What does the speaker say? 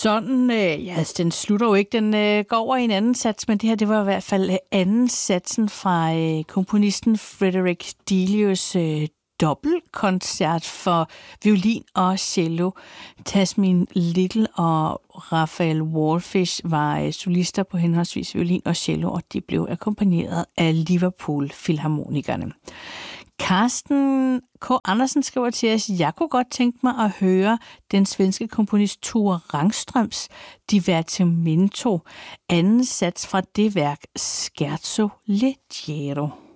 Den slutter jo ikke. Den går over i en anden sats, men det her, det var i hvert fald anden satsen fra komponisten Frederick Delius dobbeltkoncert for violin og cello. Tasmin Little og Raphael Wallfish var solister på henholdsvis violin og cello, og de blev akkompagneret af Liverpool-filharmonikerne. Carsten K. Andersen skriver til os, jeg kunne godt tænke mig at høre den svenske komponist Tore Rangströms Divertimento, anden sats fra det værk Scherzo Leggero.